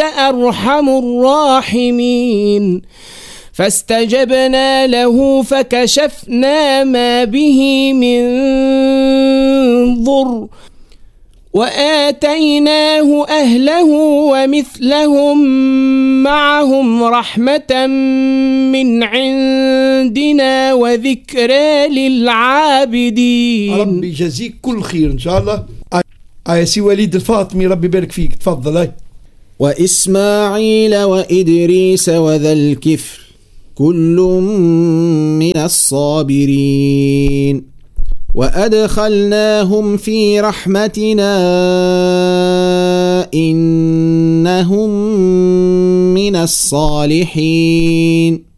أرحم الراحمين فاستجبنا له فكشفنا ما به من ضر وآتيناه أهله ومثلهم معهم رحمة من عندنا وذكرى للعابدين. ربي يجزيك كل خير إن شاء الله. سي وليد الفاطمي ربي يبارك فيك، تفضل. وإسماعيل وإدريس وذا الكفل كل من الصابرين وأدخلناهم في رحمتنا إنهم من الصالحين.